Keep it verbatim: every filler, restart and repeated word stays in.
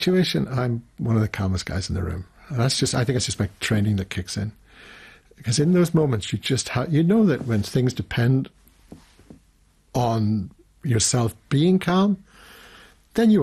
situation, I'm one of the calmest guys in the room. And that's just, I think it's just my training that kicks in. Because in those moments, you just have, you know that when things depend on yourself being calm, then you